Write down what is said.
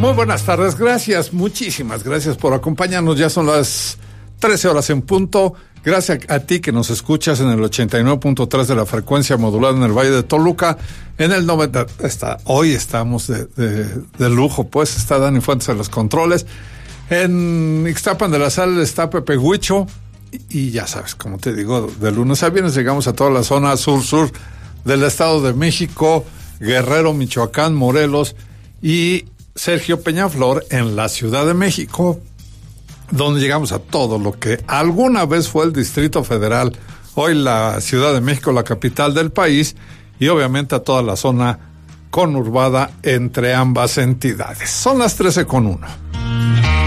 Muy buenas tardes, gracias, muchísimas gracias por acompañarnos. Ya son las 13 horas en punto. Gracias a ti que nos escuchas en el 89.3 de la frecuencia modulada en el Valle de Toluca. En el 90, hoy estamos de lujo, pues está Dani Fuentes en los controles. En Ixtapan de la Sal está Pepe Huicho. Y ya sabes, como te digo, de lunes a viernes llegamos a toda la zona sur del Estado de México, Guerrero, Michoacán, Morelos y Sergio Peñaflor en la Ciudad de México, donde llegamos a todo lo que alguna vez fue el Distrito Federal, hoy la Ciudad de México, la capital del país, y obviamente a toda la zona conurbada entre ambas entidades. Son las 13:01.